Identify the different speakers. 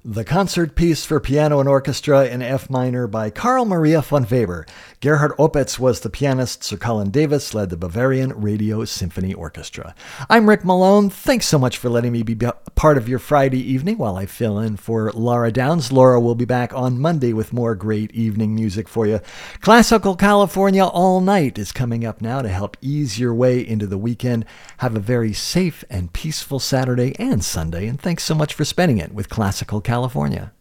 Speaker 1: The concert piece for piano and orchestra in F minor by Carl Maria von Weber. Gerhard Opitz was the pianist. Sir Colin Davis led the Bavarian Radio Symphony Orchestra. I'm Rick Malone. Thanks so much for letting me be part of your Friday evening while I fill in for Laura Downs. Laura will be back on Monday with more great evening music for you. Classical California All Night is coming up now to help ease your way into the weekend. Have a very safe and peaceful Saturday and Sunday, and thanks so much for spending it with Classical California.